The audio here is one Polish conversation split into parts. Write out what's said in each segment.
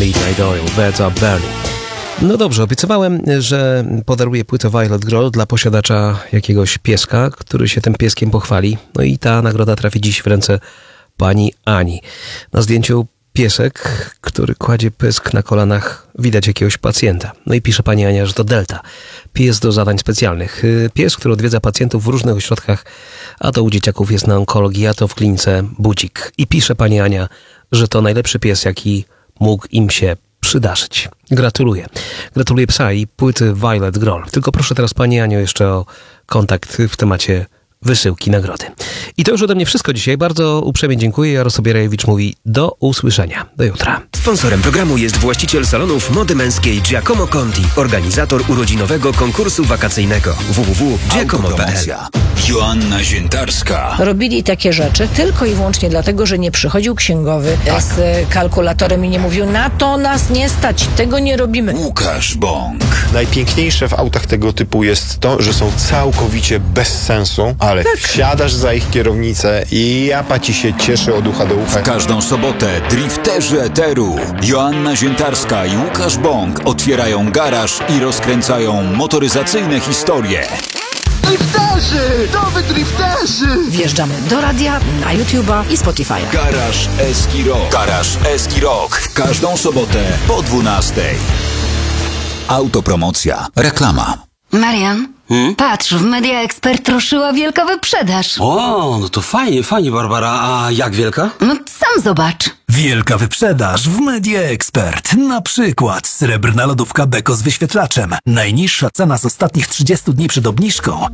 Midnight Oil, Birds Are Burning. No dobrze, obiecywałem, że podaruję płytę Violet Girl dla posiadacza jakiegoś pieska, który się tym pieskiem pochwali. No i ta nagroda trafi dziś w ręce pani Ani. Na zdjęciu piesek, który kładzie pysk na kolanach, widać jakiegoś pacjenta. No i pisze pani Ania, że to Delta. Pies do zadań specjalnych. Pies, który odwiedza pacjentów w różnych ośrodkach, a to u dzieciaków jest na onkologii, a to w klinice Budzik. I pisze pani Ania, że to najlepszy pies, jaki mógł im się przydarzyć. Gratuluję. Gratuluję psa i płyty Violet Girl. Tylko proszę teraz pani Aniu jeszcze o kontakt w temacie wysyłki nagrody. I to już ode mnie wszystko dzisiaj. Bardzo uprzejmie dziękuję. Jarosław Bierajewicz mówi do usłyszenia. Do jutra. Sponsorem programu jest właściciel salonów mody męskiej Giacomo Conti, organizator urodzinowego konkursu wakacyjnego www.giacomo.pl. Joanna Ziętarska. Robili takie rzeczy tylko i wyłącznie dlatego, że nie przychodził księgowy z kalkulatorem i nie mówił: na to nas nie stać, tego nie robimy. Łukasz Bąk. Najpiękniejsze w autach tego typu jest to, że są całkowicie bez sensu, ale wsiadasz za ich kierownicę i japa ci się cieszy od ucha do ucha. W każdą sobotę drifterzy eteru Joanna Ziętarska i Łukasz Bąk otwierają garaż i rozkręcają motoryzacyjne historie. Drifterzy! Nowy drifterzy! Wjeżdżamy do radia, na YouTube'a i Spotify'a. Garaż Eski Rock. Garaż Eski Rock. W każdą sobotę po 12:00. Autopromocja. Reklama. Marian, patrz, w Media Expert ruszyła wielka wyprzedaż. O, no to fajnie, Barbara. A jak wielka? No sam zobacz. Wielka wyprzedaż w Media Expert. Na przykład srebrna lodówka Beko z wyświetlaczem. Najniższa cena z ostatnich 30 dni przed obniżką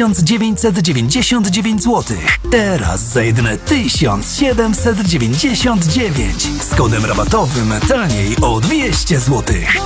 1999 zł. Teraz za jedyne 1799. Z kodem rabatowym taniej o 200 zł.